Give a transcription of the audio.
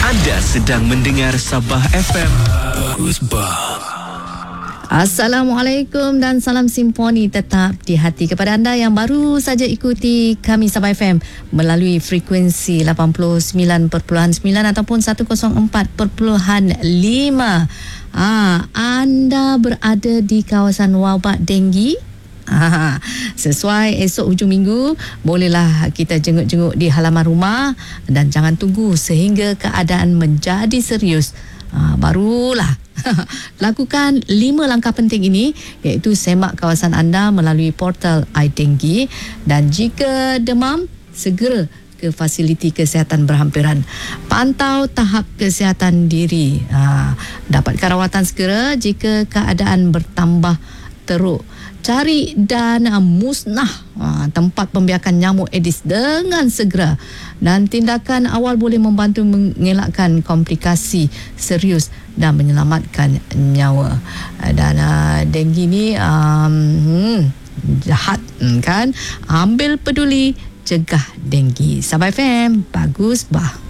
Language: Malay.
Anda sedang mendengar Sabah FM. Bagus bah. Assalamualaikum dan salam simfoni tetap di hati kepada anda yang baru saja ikuti kami Sabah FM melalui frekuensi 89.9 ataupun 104.5. Anda berada di kawasan wabak denggi. Sesuai esok hujung minggu, bolehlah kita jenguk-jenguk di halaman rumah dan jangan tunggu sehingga keadaan menjadi serius. Barulah lakukan 5 langkah penting ini, iaitu semak kawasan anda melalui portal iDenggi, dan jika demam segera ke fasiliti kesihatan berhampiran. Pantau tahap kesihatan diri. Dapatkan rawatan segera jika keadaan bertambah teruk. Cari dan musnah tempat pembiakan nyamuk Aedes dengan segera, dan tindakan awal boleh membantu mengelakkan komplikasi serius dan menyelamatkan nyawa. Dan denggi ni jahat kan. Ambil peduli, cegah denggi. Sabah FM, bagus bah.